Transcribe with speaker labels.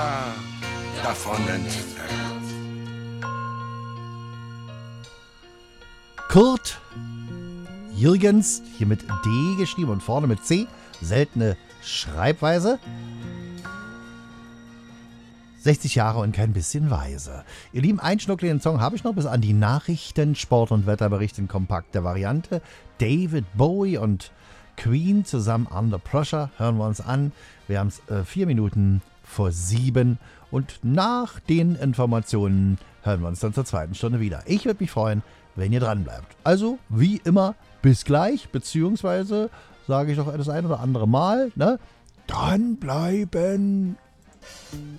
Speaker 1: davon entfernt.
Speaker 2: Kurt Jürgens, hier mit D geschrieben und vorne mit C, seltene Schreibweise. 60 Jahre und kein bisschen weise. Ihr Lieben, einen schnuckligen Song habe ich noch bis an die Nachrichten, Sport- und Wetterbericht in kompakter Variante. David Bowie und Queen zusammen Under Pressure hören wir uns an. Wir haben es 4 Minuten vor 7 und nach den Informationen hören wir uns dann zur zweiten Stunde wieder. Ich würde mich freuen, wenn ihr dran bleibt. Also, wie immer, bis gleich, beziehungsweise sage ich doch das ein oder andere Mal, ne? Dranbleiben!